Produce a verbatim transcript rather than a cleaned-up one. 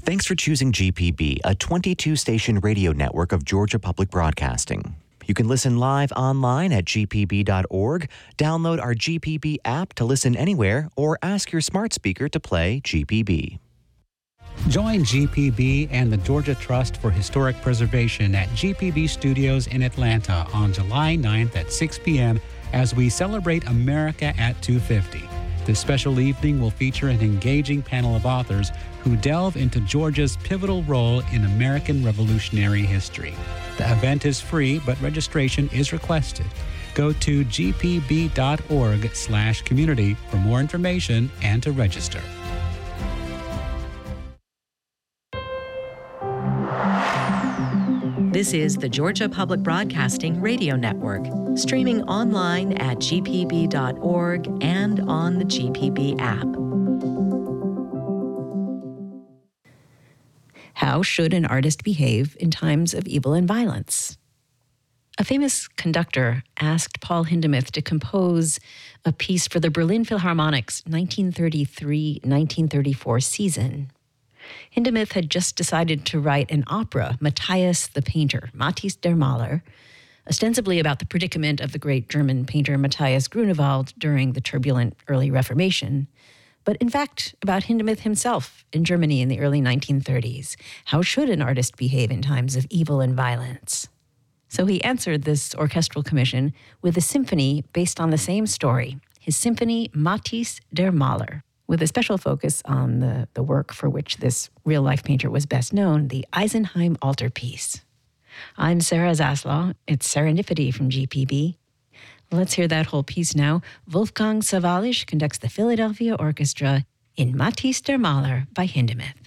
Thanks for choosing G P B, a twenty-two station radio network of Georgia Public Broadcasting. You can listen live online at g p b dot org, download our G P B app to listen anywhere, or ask your smart speaker to play G P B. Join G P B and the Georgia Trust for Historic Preservation at G P B Studios in Atlanta on July ninth at six p.m. as we celebrate America at two fifty. This special evening will feature an engaging panel of authors who delve into Georgia's pivotal role in American Revolutionary history. The event is free, but registration is requested. Go to g p b dot org slash community for more information and to register. This is the Georgia Public Broadcasting Radio Network, streaming online at g p b dot org and on the G P B app. How should an artist behave in times of evil and violence? A famous conductor asked Paul Hindemith to compose a piece for the Berlin Philharmonic's nineteen thirty-three nineteen thirty-four season. Hindemith had just decided to write an opera, Matthias the Painter, Matthis der Maler, ostensibly about the predicament of the great German painter Matthias Grunewald during the turbulent early Reformation, but in fact about Hindemith himself in Germany in the early nineteen thirties. How should an artist behave in times of evil and violence? So he answered this orchestral commission with a symphony based on the same story, his symphony Matthis der Maler, with a special focus on the, the work for which this real-life painter was best known, the Eisenheim Altarpiece. I'm Sarah Zaslaw. It's Serendipity from G P B. Let's hear that whole piece now. Wolfgang Sawallisch conducts the Philadelphia Orchestra in Matthis der Maler by Hindemith.